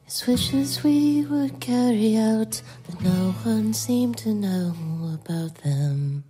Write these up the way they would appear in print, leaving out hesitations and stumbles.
His wishes we would carry out, but no one seemed to know about them.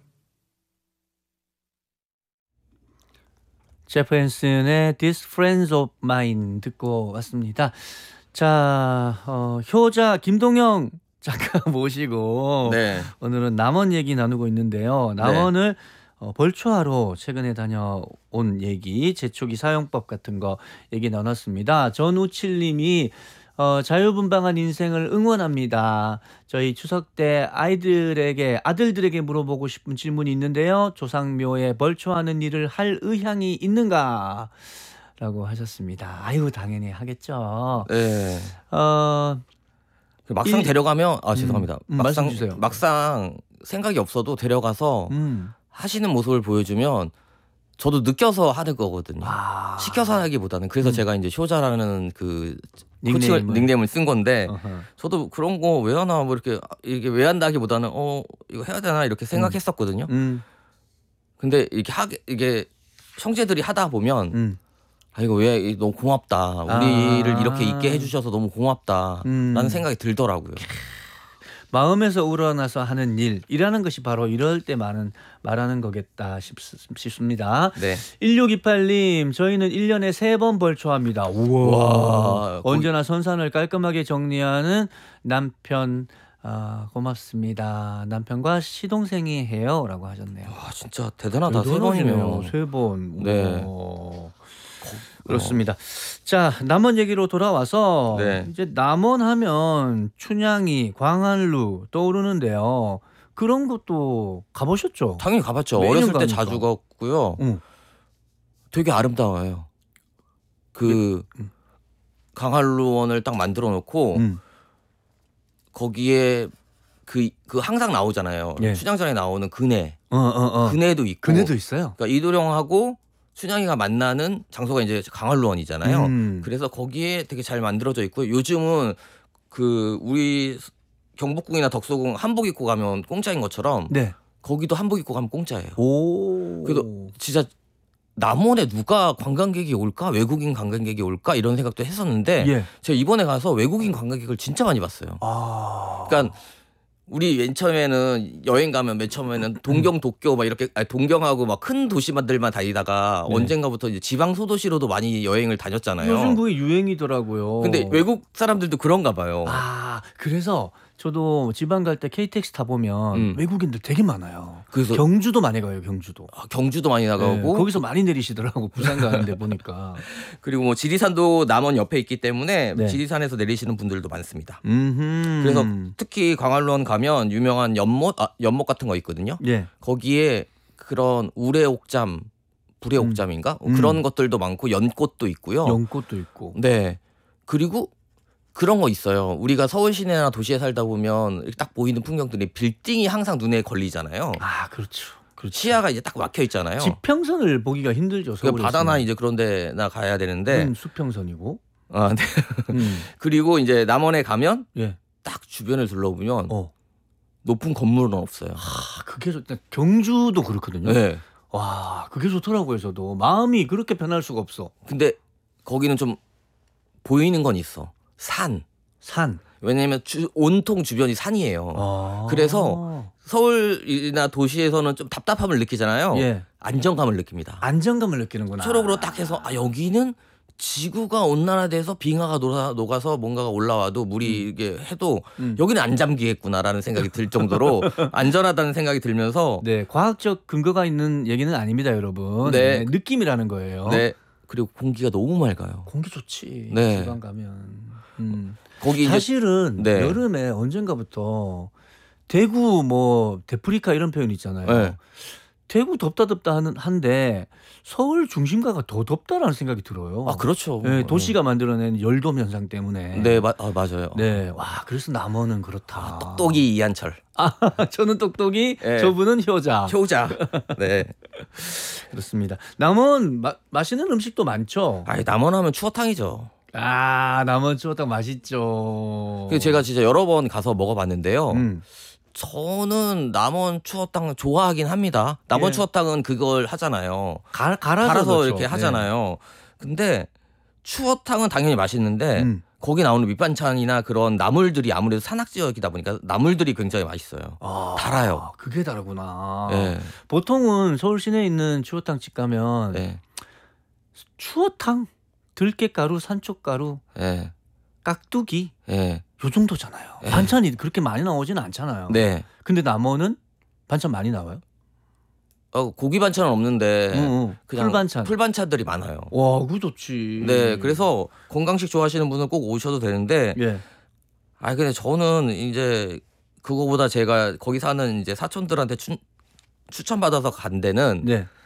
제프 앤슨의 These Friends of Mine 듣고 왔습니다. 자, 효자 김동영 작가 모시고 네. 오늘은 남원 얘기 나누고 있는데요. 남원을 벌초하러 최근에 다녀온 얘기, 제초기 사용법 같은 거 얘기 나눴습니다. 전우칠님이 자유분방한 인생을 응원합니다. 저희 추석 때 아들들에게 물어보고 싶은 질문이 있는데요. 조상묘에 벌초하는 일을 할 의향이 있는가? 라고 하셨습니다. 아유, 당연히 하겠죠. 네. 막상 데려가면 죄송합니다. 말씀 주세요. 막상 생각이 없어도 데려가서 하시는 모습을 보여주면 저도 느껴서 하는 거거든요. 시켜서 하기보다는. 그래서 제가 이제 효자라는 그 닉네임을 쓴 건데 저도 그런 거 왜 하나 뭐 이게 왜 한다기보다는 이거 해야 되나 이렇게 생각했었거든요. 근데 이게 형제들이 하다 보면 이거 왜 너무 고맙다. 우리를 이렇게 있게 해주셔서 너무 고맙다라는 생각이 들더라고요. 마음에서 우러나서 하는 일이라는 것이 바로 이럴 때 말하는 거겠다 싶습니다. 네. 1628님, 저희는 1년에 3번 벌초합니다. 우와. 와, 언제나 선산을 깔끔하게 정리하는 남편, 고맙습니다. 남편과 시동생이 해요. 라고 하셨네요. 와, 진짜 대단하다. 3번이면. 3번. 네. 그렇습니다. 자, 남원 얘기로 돌아와서 네. 이제 남원 하면 춘향이, 광안루 떠오르는데요. 그런 것도 가보셨죠? 당연히 가봤죠. 매년 어렸을 때 가니까. 자주 갔고요. 되게 아름다워요. 강한루원을 딱 만들어 놓고 거기에 그 항상 나오잖아요. 예. 춘향전에 나오는 그네. 그네도 있고. 그네도 있어요. 그러니까 이도령하고 춘향이가 만나는 장소가 이제 강한루원이잖아요. 그래서 거기에 되게 잘 만들어져 있고 요즘은 우리 경복궁이나 덕소궁 한복 입고 가면 공짜인 것처럼 네. 거기도 한복 입고 가면 공짜예요. 오. 그래서 진짜 남원에 누가 관광객이 올까? 외국인 관광객이 올까? 이런 생각도 했었는데 예. 제가 이번에 가서 외국인 관광객을 진짜 많이 봤어요. 그러니까 우리 맨 처음에는 여행 가면 맨 처음에는 동경, 도쿄 막 이렇게 동경하고 막 큰 도시들만 다니다가 언젠가부터 이제 지방 소도시로도 많이 여행을 다녔잖아요. 요즘 그게 유행이더라고요. 근데 외국 사람들도 그런가 봐요. 그래서 저도 지방 갈 때 KTX 타 보면 외국인들 되게 많아요. 그래서 경주도 많이 가요. 경주도. 경주도 많이 나가고 네, 거기서 많이 내리시더라고. 부산 가는데 보니까. 그리고 뭐 지리산도 남원 옆에 있기 때문에 네. 지리산에서 내리시는 분들도 많습니다. 음흠. 그래서 특히 광안루원 가면 유명한 연못 같은 거 있거든요. 예. 거기에 그런 우레옥잠, 불의옥잠인가 그런 것들도 많고 연꽃도 있고요. 연꽃도 있고. 네. 그리고 그런 거 있어요. 우리가 서울 시내나 도시에 살다 보면 딱 보이는 풍경들이 빌딩이 항상 눈에 걸리잖아요. 그렇죠. 시야가 이제 딱 막혀 있잖아요. 지평선을 보기가 힘들죠. 서울에 바다나 있으면. 이제 그런 데나 가야 되는데 수평선이고. 네. 그리고 이제 남원에 가면 예. 딱 주변을 둘러보면 높은 건물은 없어요. 그게 경주도 그렇거든요. 네. 와, 그게 좋더라고요. 저도 마음이 그렇게 변할 수가 없어. 근데 거기는 좀 보이는 건 있어. 산. 왜냐면 온통 주변이 산이에요. 그래서 서울이나 도시에서는 좀 답답함을 느끼잖아요. 예. 안정감을 느낍니다. 안정감을 느끼는구나. 초록으로 딱 해서 여기는 지구가 온난화돼서 빙하가 녹아서 뭔가가 올라와도 물이 이게 해도 여기는 안 잠기겠구나라는 생각이 들 정도로 안전하다는 생각이 들면서 네, 과학적 근거가 있는 얘기는 아닙니다, 여러분. 네. 느낌이라는 거예요. 네. 그리고 공기가 너무 맑아요. 공기 좋지. 네. 지방 가면. 거기 사실은 네. 여름에 언젠가부터 대구 뭐 데프리카 이런 표현 있잖아요. 네. 대구 덥다 한데 서울 중심가가 더 덥다라는 생각이 들어요. 그렇죠. 네, 도시가 만들어낸 열돔 현상 때문에. 네, 맞아요. 네, 와 그래서 남원은 그렇다. 똑똑이 이한철. 저는 똑똑이, 네. 저분은 효자. 네. 그렇습니다. 남원 맛있는 음식도 많죠. 남원하면 추어탕이죠. 남원 추어탕 맛있죠. 제가 진짜 여러 번 가서 먹어봤는데요. 저는 남원 추어탕 좋아하긴 합니다. 남원 추어탕은 그걸 하잖아요. 갈아서 갈아서 그렇죠. 이렇게 하잖아요. 근데 추어탕은 당연히 맛있는데 거기 나오는 밑반찬이나 그런 나물들이 아무래도 산악 지역이다 보니까 나물들이 굉장히 맛있어요. 달아요. 그게 다르구나. 네. 보통은 서울 시내에 있는 추어탕 집 가면 네. 추어탕, 들깨가루, 산초가루, 네. 깍두기 네. 요 정도잖아요. 네. 반찬이 그렇게 많이 나오지는 않잖아요. 네. 근데 남원은 반찬 많이 나와요? 고기 반찬은 없는데 그냥 풀반찬. 풀반찬들이 많아요. 와, 그거 좋지. 네, 그래서 건강식 좋아하시는 분은 꼭 오셔도 되는데, 예. 근데 저는 이제 그거보다 제가 거기 사는 이제 사촌들한테 추천받아서 간 데는 네.